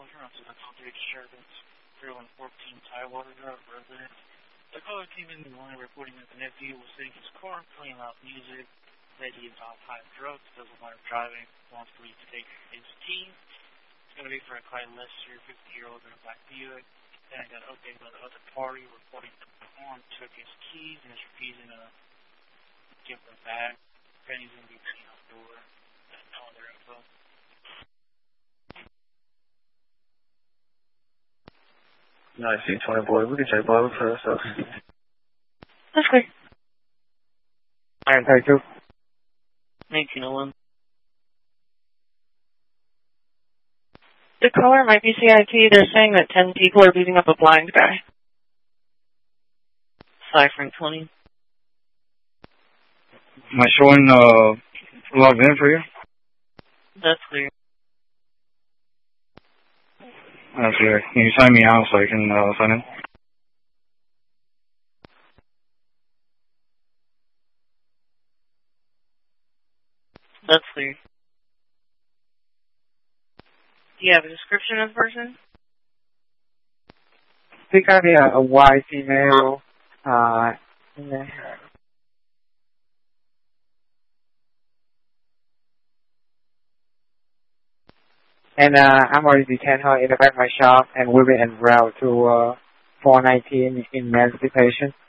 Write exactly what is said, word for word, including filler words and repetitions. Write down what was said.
foreclosure onto the country disturbance three one one four Tidewater Drive residence. The caller came in the morning reporting that the nephew was sitting in his car playing loud music, that he is on high drugs, doesn't want him driving, wants for you to take his keys. It's going to be for a Clyde Lester, fifty-year-old in a black Buick. Then I got updated by the other party reporting that the horn took his keys and is refusing to give them back. Penny's going to be seen out the door. That's no other info. nineteen twenty-four, we can check Bible for ourselves. That's clear. Iron thirty-two. nineteen oh one. The caller might be C I T. They're saying that ten people are beating up a blind guy. five Frank twenty. Am I showing uh, logged in for you? That's clear. That's clear. Can you sign me out so I can uh, sign in? That's clear. Do you have a description of the person? I think I need a, a white female. Uh, yeah. And uh, I'm already detained her in the back of my shop, and we'll be en route to uh, four nineteen in Emancipation.